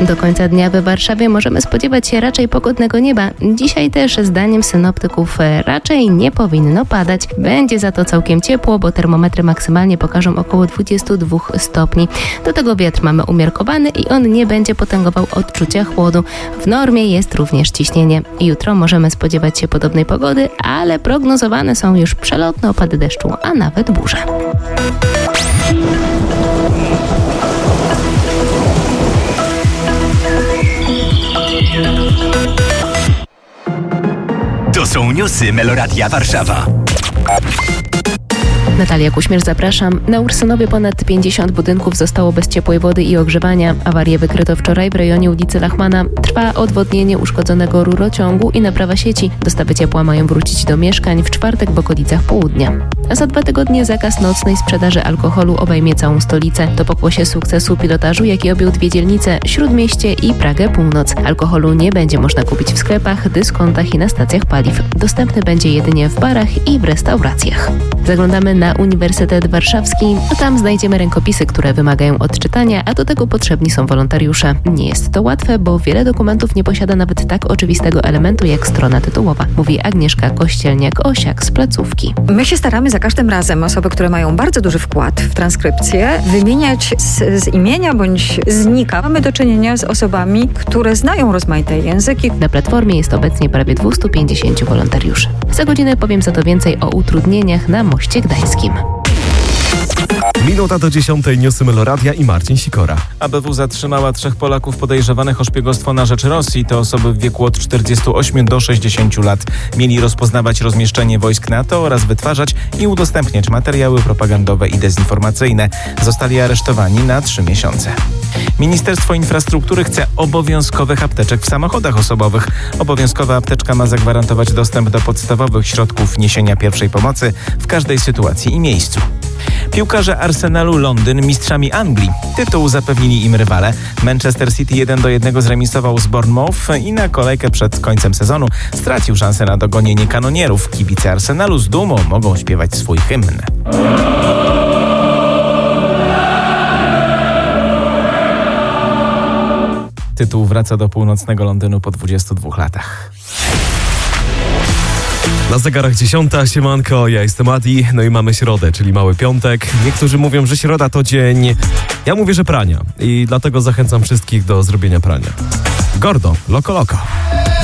Do końca dnia we Warszawie możemy spodziewać się raczej pogodnego nieba. Dzisiaj też, zdaniem synoptyków, raczej nie powinno padać. Będzie za to całkiem ciepło, bo termometry maksymalnie pokażą około 22 stopni. Do tego wiatr mamy umiarkowany i on nie będzie potęgował odczucia chłodu. W normie jest również ciśnienie. Jutro możemy spodziewać się podobnej pogody, ale prognozowane są już przelotne opady deszczu, a nawet burze. To są newsy Meloradia Warszawa. Natalia Kuśmierz, zapraszam. Na Ursynowie ponad 50 budynków zostało bez ciepłej wody i ogrzewania. Awarię wykryto wczoraj w rejonie ulicy Lachmana. Trwa odwodnienie uszkodzonego rurociągu i naprawa sieci. Dostawy ciepła mają wrócić do mieszkań w czwartek w okolicach południa. A za 2 tygodnie zakaz nocnej sprzedaży alkoholu obejmie całą stolicę. To pokłosie sukcesu pilotażu, jaki objął 2 dzielnice, Śródmieście i Pragę Północ. Alkoholu nie będzie można kupić w sklepach, dyskontach i na stacjach paliw. Dostępny będzie jedynie w barach i w restauracjach. Zaglądamy na Uniwersytet Warszawski, a tam znajdziemy rękopisy, które wymagają odczytania, a do tego potrzebni są wolontariusze. Nie jest to łatwe, bo wiele dokumentów nie posiada nawet tak oczywistego elementu jak strona tytułowa, mówi Agnieszka Kościelniak-Osiak z placówki. My się staramy za każdym razem osoby, które mają bardzo duży wkład w transkrypcję, wymieniać z imienia bądź z nika. Mamy do czynienia z osobami, które znają rozmaite języki. Na platformie jest obecnie prawie 250 wolontariuszy. Za godzinę powiem za to więcej o utrudnieniach na Moście Gdańskim. Minuta do 10. Newsy Meloradia i Marcin Sikora. ABW zatrzymała 3 Polaków podejrzewanych o szpiegostwo na rzecz Rosji. To osoby w wieku od 48 do 60 lat. Mieli rozpoznawać rozmieszczenie wojsk NATO oraz wytwarzać i udostępniać materiały propagandowe i dezinformacyjne. Zostali aresztowani na 3 miesiące. Ministerstwo Infrastruktury chce obowiązkowych apteczek w samochodach osobowych. Obowiązkowa apteczka ma zagwarantować dostęp do podstawowych środków niesienia pierwszej pomocy w każdej sytuacji i miejscu. Piłkarze Arsenalu Londyn mistrzami Anglii. Tytuł zapewnili im rywale. Manchester City 1-1 zremisował z Bournemouth i na kolejkę przed końcem sezonu stracił szansę na dogonienie kanonierów. Kibice Arsenalu z dumą mogą śpiewać swój hymn. Tytuł wraca do północnego Londynu po 22 latach. Na zegarach 10. Siemanko, ja jestem Adi, no i mamy środę, czyli mały piątek. Niektórzy mówią, że środa to dzień, ja mówię, że prania i dlatego zachęcam wszystkich do zrobienia prania. Gordo, Loco Loco.